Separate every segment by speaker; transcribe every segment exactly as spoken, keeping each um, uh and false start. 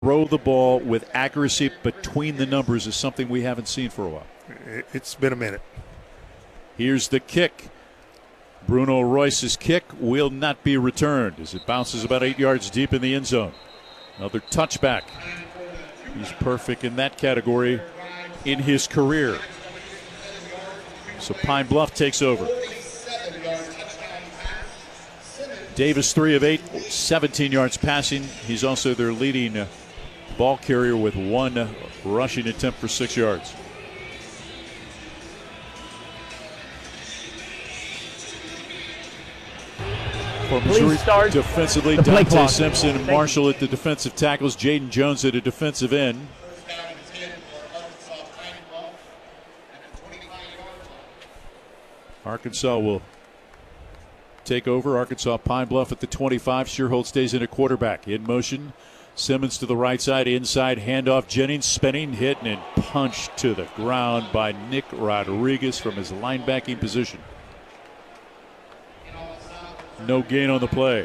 Speaker 1: throw the ball with accuracy between the numbers is something we haven't seen for a while.
Speaker 2: It's been a minute.
Speaker 1: Here's the kick. Bruno Royce's kick will not be returned as it bounces about eight yards deep in the end zone. Another touchback. He's perfect in that category in his career. So Pine Bluff takes over. Davis three of eight, seventeen yards passing. He's also their leading ball carrier with one rushing attempt for six yards. For Missouri defensively, Dante Simpson and Marshall at the defensive tackles, Jaden Jones at a defensive end. Arkansas will take over. Arkansas Pine Bluff at the twenty-five. Sherholt stays in at quarterback. In motion. Simmons to the right side. Inside handoff. Jennings spinning, hit, and punched to the ground by Nick Rodriguez from his linebacking position. No gain on the play.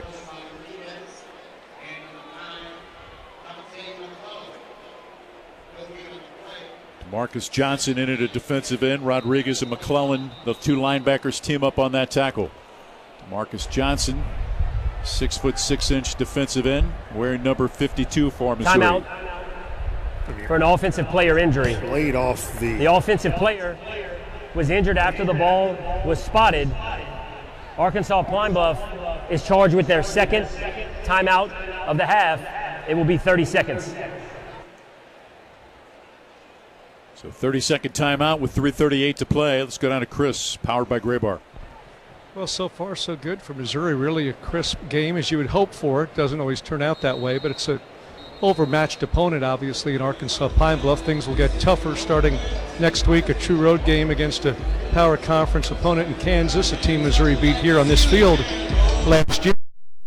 Speaker 1: Marcus Johnson in at a defensive end. Rodriguez and McClellan, the two linebackers, team up on that tackle. Marcus Johnson, six foot six inch defensive end, wearing number fifty-two for Missouri.
Speaker 3: Timeout for an offensive player injury.
Speaker 2: Played off the.
Speaker 3: The offensive player was injured after the ball was spotted. Arkansas Pine Bluff is charged with their second timeout of the half. It will be thirty seconds.
Speaker 1: So thirty second timeout with three thirty-eight to play. Let's go down to Chris, powered by Graybar.
Speaker 4: Well, so far so good for Missouri. Really a crisp game as you would hope for. It doesn't always turn out that way, but it's an overmatched opponent, obviously, in Arkansas Pine Bluff. Things will get tougher starting next week. A true road game against a power conference opponent in Kansas, a team Missouri beat here on this field last year.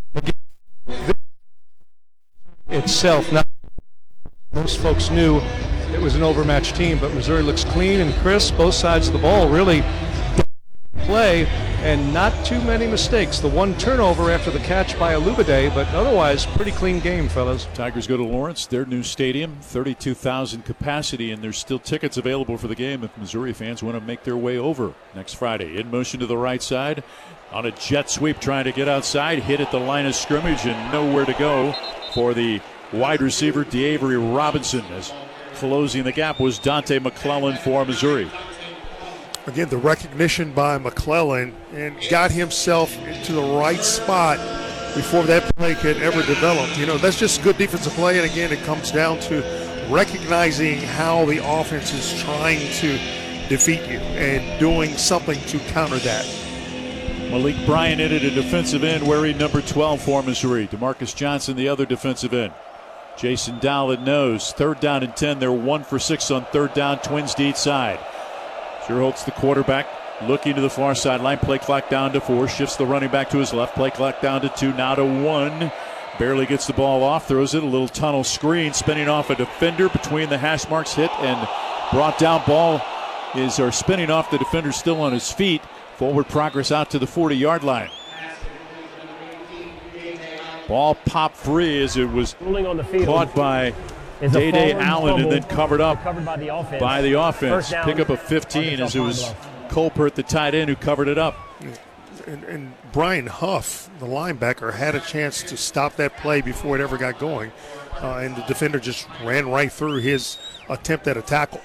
Speaker 4: Itself, not most folks knew it was an overmatched team, but Missouri looks clean and crisp. Both sides of the ball really play, and not too many mistakes. The one turnover after the catch by Alubade, but otherwise pretty clean game, fellas.
Speaker 1: Tigers go to Lawrence, their new stadium, thirty-two thousand capacity, and there's still tickets available for the game if Missouri fans want to make their way over next Friday. In motion to the right side on a jet sweep, trying to get outside, hit at the line of scrimmage and nowhere to go for the wide receiver D'Avery Robinson, as closing the gap was Dante McClellan for Missouri.
Speaker 2: Again, the recognition by McClellan, and got himself into the right spot before that play could ever develop. You know, that's just good defensive play, and again, it comes down to recognizing how the offense is trying to defeat you and doing something to counter that.
Speaker 1: Malik Bryant in at a defensive end, wearing number twelve for Missouri. DeMarcus Johnson, the other defensive end. Jason Dowlin knows third down and ten. They're one for six on third down. Twins to each side. Sherholtz, the quarterback, looking to the far sideline. Play clock down to four. Shifts the running back to his left. Play clock down to two. Now to one. Barely gets the ball off. Throws it. A little tunnel screen. Spinning off a defender between the hash marks. Hit and brought down. Ball is or spinning off the defender, still on his feet. Forward progress out to the forty-yard line. Ball popped free as it was
Speaker 3: on the field
Speaker 1: caught by Day-Day Allen and then covered up
Speaker 3: covered by the offense.
Speaker 1: by the offense. Pick up a fifteen as it was Colpert, the tight end, who covered it up.
Speaker 2: And, and Brian Huff, the linebacker, had a chance to stop that play before it ever got going, uh, and the defender just ran right through his attempt at a tackle.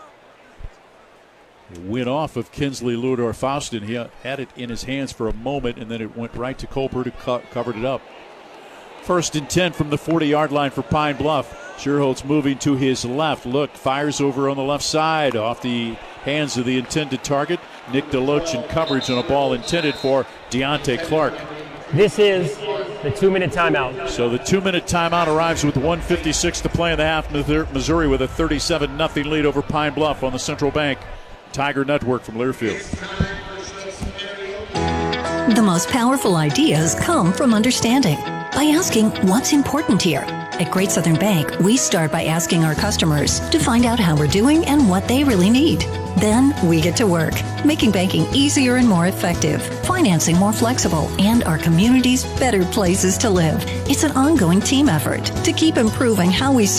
Speaker 1: Went off of Kinsley Ludor-Faustin. He had it in his hands for a moment, and then it went right to Colpert, who co- covered it up. First and ten from the forty-yard line for Pine Bluff. Sherholtz moving to his left. Look, fires over on the left side off the hands of the intended target. Nick DeLoach in coverage on a ball intended for Deontay Clark.
Speaker 3: This is the two-minute timeout.
Speaker 1: So the two-minute timeout arrives with one fifty-six to play in the half. Missouri with a thirty-seven nothing lead over Pine Bluff on the Central Bank Tiger Network from Learfield.
Speaker 5: The most powerful ideas come from understanding. By asking what's important here. At Great Southern Bank, we start by asking our customers to find out how we're doing and what they really need. Then we get to work, making banking easier and more effective, financing more flexible, and our communities better places to live. It's an ongoing team effort to keep improving how we